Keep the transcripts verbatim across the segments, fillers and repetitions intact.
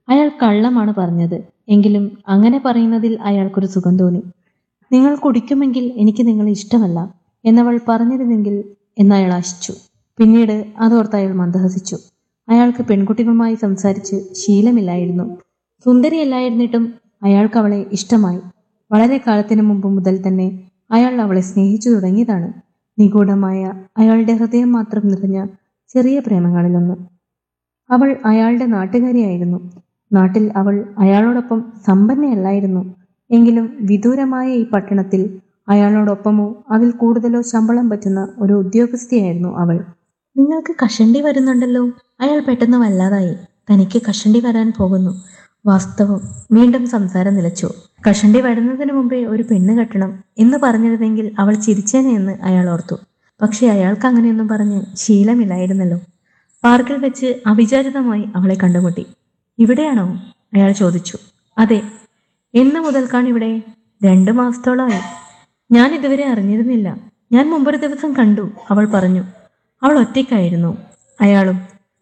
അയാൾ കള്ളമാണ് പറഞ്ഞത്. എങ്കിലും അങ്ങനെ പറയുന്നതിൽ അയാൾക്കൊരു സുഖം തോന്നി. നിങ്ങൾ കുടിക്കുമെങ്കിൽ എനിക്ക് നിങ്ങളെ ഇഷ്ടമല്ല എന്നവൾ പറഞ്ഞിരുന്നെങ്കിൽ എന്നയാൾ ആശിച്ചു. പിന്നീട് അതോർത്ത് അയാൾ മന്ദഹസിച്ചു. അയാൾക്ക് പെൺകുട്ടികളുമായി സംസാരിച്ച് ശീലമില്ലായിരുന്നു. സുന്ദരിയല്ലായിരുന്നിട്ടും അയാൾക്ക് അവളെ ഇഷ്ടമായി. വളരെ കാലത്തിനു മുമ്പ് മുതൽ തന്നെ അയാൾ അവളെ സ്നേഹിച്ചു തുടങ്ങിയതാണ്. നിഗൂഢമായ അയാളുടെ ഹൃദയം മാത്രം നിറഞ്ഞ ചെറിയ പ്രേമങ്ങളിലൊന്ന്. അവൾ അയാളുടെ നാട്ടുകാരിയായിരുന്നു. നാട്ടിൽ അവൾ അയാളോടൊപ്പം സമ്പന്നയല്ലായിരുന്നു. എങ്കിലും വിദൂരമായ ഈ പട്ടണത്തിൽ അയാളോടൊപ്പമോ അതിൽ കൂടുതലോ ശമ്പളം പറ്റുന്ന ഒരു ഉദ്യോഗസ്ഥയായിരുന്നു അവൾ. നിങ്ങൾക്ക് കഷണ്ടി വരുന്നുണ്ടല്ലോ. അയാൾ പെട്ടെന്ന് വല്ലാതായി. തനിക്ക് കഷണ്ടി വരാൻ പോകുന്നു. വാസ്തവം. വീണ്ടും സംസാരം നിലച്ചു. കഷണ്ടി വരുന്നതിന് മുമ്പേ ഒരു പെണ്ണ് കെട്ടണം എന്ന് പറഞ്ഞിരുന്നെങ്കിൽ അവൾ ചിരിച്ചേനെ എന്ന് അയാൾ ഓർത്തു. പക്ഷെ അയാൾക്ക് അങ്ങനെയൊന്നും പറഞ്ഞ് ശീലമില്ലായിരുന്നല്ലോ. പാർക്കിൽ വെച്ച് അവിചാരിതമായി അവളെ കണ്ടുമുട്ടി. ഇവിടെയാണോ? അയാൾ ചോദിച്ചു. അതെ. എന്ന് മുതൽക്കാണ് ഇവിടെ? രണ്ടു മാസത്തോളമായി. ഞാൻ ഇതുവരെ അറിഞ്ഞിരുന്നില്ല. ഞാൻ മുമ്പൊരു ദിവസം കണ്ടു, അവൾ പറഞ്ഞു. അവൾ ഒറ്റയ്ക്കായിരുന്നു. അയാളും.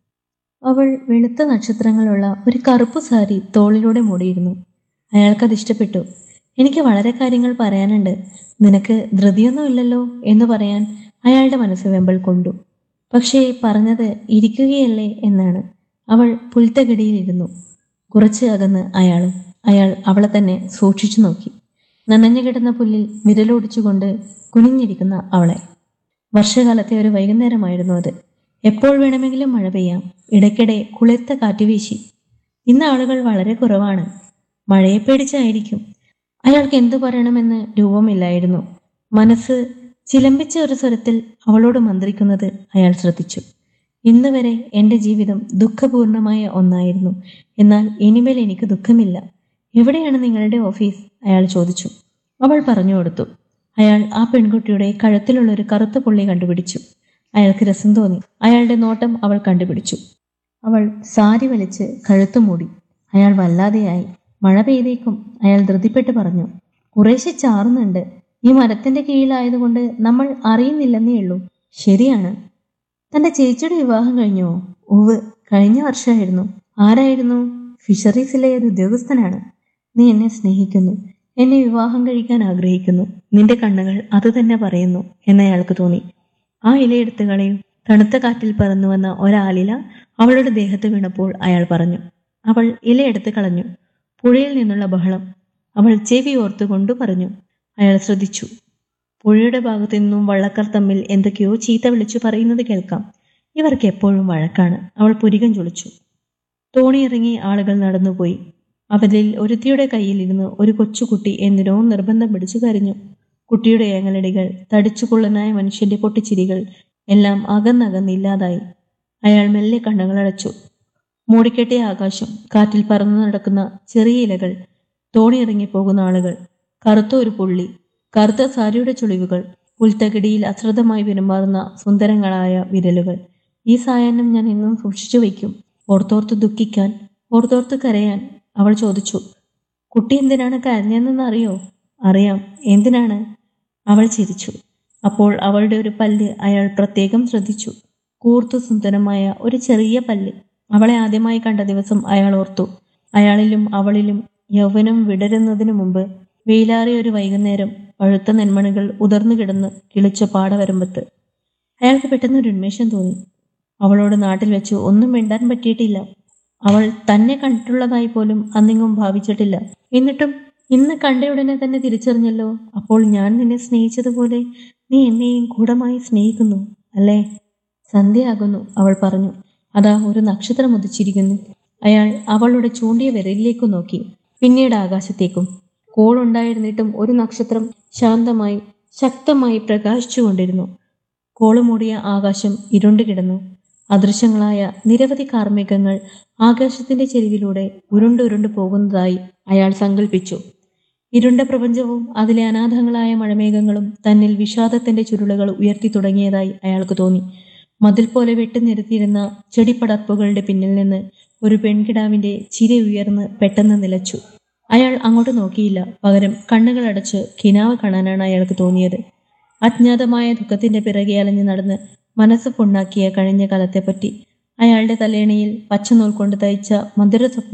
അവൾ വെളുത്ത നക്ഷത്രങ്ങളുള്ള ഒരു കറുപ്പ് സാരി തോളിലൂടെ മൂടിയിരുന്നു. അയാൾക്കത് ഇഷ്ടപ്പെട്ടു. എനിക്ക് വളരെ കാര്യങ്ങൾ പറയാനുണ്ട്. നിനക്ക് ധൃതിയൊന്നുമില്ലല്ലോ എന്ന് പറയാൻ അയാളുടെ മനസ്സ് വെമ്പൽ കൊണ്ടു. പക്ഷേ പറഞ്ഞത് ഇരിക്കുകയല്ലേ എന്നാണ്. അവൾ പുൽത്തകിടിയിലിരുന്നു. കുറച്ച് അകന്ന് അയാളും. അയാൾ അവളെ തന്നെ സൂക്ഷിച്ചു നോക്കി. നനഞ്ഞു കിടന്ന പുല്ലിൽ വിരലോടിച്ചുകൊണ്ട് കുനിഞ്ഞിരിക്കുന്ന അവളെ. വർഷകാലത്തെ ഒരു വൈകുന്നേരമായിരുന്നു അത്. എപ്പോൾ വേണമെങ്കിലും മഴ പെയ്യാം. ഇടയ്ക്കിടെ കുളിർത്ത കാറ്റ് വീശി. ഇന്ന് ആളുകൾ വളരെ കുറവാണ്. മഴയെ പേടിച്ചായിരിക്കും. അയാൾക്ക് എന്തു പറയണമെന്ന് രൂപമില്ലായിരുന്നു. മനസ്സ് ചിലമ്പിച്ച ഒരു സ്വരത്തിൽ അവളോട് മന്ത്രിക്കുന്നത് അയാൾ ശ്രദ്ധിച്ചു. ഇന്ന് വരെ എൻ്റെ ജീവിതം ദുഃഖപൂർണമായ ഒന്നായിരുന്നു. എന്നാൽ ഇനിമേൽ എനിക്ക് ദുഃഖമില്ല. എവിടെയാണ് നിങ്ങളുടെ ഓഫീസ്? അയാൾ ചോദിച്ചു. അവൾ പറഞ്ഞു കൊടുത്തു. അയാൾ ആ പെൺകുട്ടിയുടെ കഴുത്തിലുള്ള ഒരു കറുത്ത പുള്ളി കണ്ടുപിടിച്ചു. അയാൾക്ക് രസം തോന്നി. അയാളുടെ നോട്ടം അവൾ കണ്ടുപിടിച്ചു. അവൾ സാരി വലിച്ച് കഴുത്തു മൂടി. അയാൾ വല്ലാതെയായി. മഴ പെയ്തേക്കും, അയാൾ ധൃതിപ്പെട്ട് പറഞ്ഞു. കുറേശ്ശെ ചാറുന്നുണ്ട്. ഈ മരത്തിന്റെ കീഴിലായതുകൊണ്ട് നമ്മൾ അറിയുന്നില്ലെന്നേ ഉള്ളൂ. ശരിയാണ്. തന്റെ ചേച്ചിയുടെ വിവാഹം കഴിഞ്ഞോ? ഉവ്, കഴിഞ്ഞ വർഷമായിരുന്നു. ആരായിരുന്നു? ഫിഷറീസിലെ ഒരു ഉദ്യോഗസ്ഥനാണ്. നീ എന്നെ സ്നേഹിക്കുന്നു, എന്നെ വിവാഹം കഴിക്കാൻ ആഗ്രഹിക്കുന്നു. നിന്റെ കണ്ണുകൾ അത് തന്നെ പറയുന്നു എന്നയാൾക്ക് തോന്നി. ആ ഇലയെടുത്ത് കളയും. തണുത്ത കാറ്റിൽ പറന്നു വന്ന ഒരാലില അവളുടെ ദേഹത്ത് വീണപ്പോൾ അയാൾ പറഞ്ഞു. അവൾ ഇലയെടുത്ത് കളഞ്ഞു. പുഴയിൽ നിന്നുള്ള ബഹളം. അവൾ ചെവി ഓർത്തുകൊണ്ടു പറഞ്ഞു. അയാൾ ശ്രദ്ധിച്ചു. പുഴയുടെ ഭാഗത്തു നിന്നും വള്ളക്കാർ തമ്മിൽ എന്തൊക്കെയോ ചീത്ത വിളിച്ചു പറയുന്നത് കേൾക്കാം. ഇവർക്ക് എപ്പോഴും വഴക്കാണ്. അവൾ പുരികം ചുളിച്ചു. തോണിയിറങ്ങി ആളുകൾ നടന്നുപോയി. അവരിൽ ഒരുത്തിയുടെ കയ്യിലിരുന്ന് ഒരു കൊച്ചുകുട്ടി എന്തിനോ നിർബന്ധം പിടിച്ചു കരഞ്ഞു. കുട്ടിയുടെ ഏങ്ങലടികൾ, തടിച്ചുകൊള്ളനായ മനുഷ്യന്റെ പൊട്ടിച്ചിരികൾ എല്ലാം അകന്നകന്നില്ലാതായി. അയാൾ മെല്ലെ കണ്ണുകളടച്ചു. മൂടിക്കെട്ടിയ ആകാശം, കാറ്റിൽ പറന്നു നടക്കുന്ന ചെറിയ ഇലകൾ, തോണിയിറങ്ങി പോകുന്ന ആളുകൾ, കറുത്ത ഒരു പുള്ളി, കറുത്ത സാരിയുടെ ചുളിവുകൾ, പുൽത്തകിടിയിൽ അശ്രദ്ധമായി പെരുമാറുന്ന സുന്ദരങ്ങളായ വിരലുകൾ. ഈ സായാഹ്നം ഞാൻ എന്നും സൂക്ഷിച്ചു വയ്ക്കും. ഓർത്തോർത്ത് ദുഃഖിക്കാൻ, ഓർത്തോർത്ത് കരയാൻ. അവൾ ചോദിച്ചു. കുട്ടി എന്തിനാണ് കരഞ്ഞതെന്ന് അറിയോ? അറിയാം. എന്തിനാണ്? അവൾ ചിരിച്ചു. അപ്പോൾ അവളുടെ ഒരു പല്ല് അയാൾ പ്രത്യേകം ശ്രദ്ധിച്ചു. കൂർത്തു സുന്ദരമായ ഒരു ചെറിയ പല്ല്. അവളെ ആദ്യമായി കണ്ട ദിവസം അയാൾ ഓർത്തു. അയാളിലും അവളിലും യൗവനം വിടരുന്നതിനു മുമ്പ് വെയിലാറിയ ഒരു വൈകുന്നേരം, പഴുത്ത നെന്മണികൾ ഉതിർന്നു കിടന്ന് കിളിച്ച പാടവരമ്പത്ത്. അയാൾക്ക് പെട്ടെന്നൊരു ഉന്മേഷം തോന്നി. അവളോട് നാട്ടിൽ വെച്ച് ഒന്നും മിണ്ടാൻ പറ്റിയിട്ടില്ല. അവൾ തന്നെ കണ്ടിട്ടുള്ളതായി പോലും അന്നെങ്ങും ഭാവിച്ചിട്ടില്ല. എന്നിട്ടും ഇന്ന് കണ്ടയുടനെ തന്നെ തിരിച്ചറിഞ്ഞല്ലോ. അപ്പോൾ ഞാൻ നിന്നെ സ്നേഹിച്ചതുപോലെ നീ എന്നെയും ഗൂഢമായി സ്നേഹിക്കുന്നു അല്ലേ? സന്ധ്യയാകുന്നു, അവൾ പറഞ്ഞു. അതാ ഒരു നക്ഷത്രം ഉദിച്ചിരിക്കുന്നു. അയാൾ അവളുടെ ചൂണ്ടിയ വിരലിലേക്കു നോക്കി. പിന്നീട് ആകാശത്തേക്കും. കോളുണ്ടായിരുന്നിട്ടും ഒരു നക്ഷത്രം ശാന്തമായി ശക്തമായി പ്രകാശിച്ചു കൊണ്ടിരുന്നു. കോളുമൂടിയ ആകാശം ഇരുണ്ടുകിടന്നു. അദൃശ്യങ്ങളായ നിരവധി കാർമേഘങ്ങൾ ആകാശത്തിന്റെ ചെരിവിലൂടെ ഉരുണ്ടുരുണ്ടു പോകുന്നതായി അയാൾ സങ്കല്പിച്ചു. ഇരുണ്ട പ്രപഞ്ചവും അതിലെ അനാഥങ്ങളായ മഴമേഘങ്ങളും തന്നിൽ വിഷാദത്തിന്റെ ചുരുളുകൾ ഉയർത്തി തുടങ്ങിയതായി അയാൾക്ക് തോന്നി. മതിൽ പോലെ വെട്ടിനിരത്തിയിരുന്ന ചെടിപ്പടർപ്പുകളുടെ പിന്നിൽ നിന്ന് ഒരു പെൺകിടാവിന്റെ ചിരി ഉയർന്ന് പെട്ടെന്ന് നിലച്ചു. അയാൾ അങ്ങോട്ട് നോക്കിയില്ല. പകരം കണ്ണുകളടച്ച് കിനാവ് കാണാനാണ് അയാൾക്ക് തോന്നിയത്. അജ്ഞാതമായ ദുഃഖത്തിന്റെ പിറകെ അലഞ്ഞു നടന്ന് മനസ്സ് പൊണ്ണാക്കിയ കഴിഞ്ഞ കാലത്തെപ്പറ്റി. അയാളുടെ തലേണയിൽ പച്ചനൂൽ കൊണ്ട് തയ്ച്ച മധുര